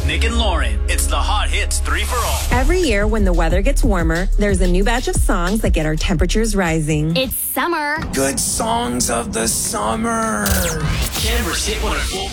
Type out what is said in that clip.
Nick and Lauren. It's the Hot Hits 3 for All. Every year when the weather gets warmer, there's a new batch of songs that get our temperatures rising. It's summer. Good songs of the summer. Canberra's Hit 104.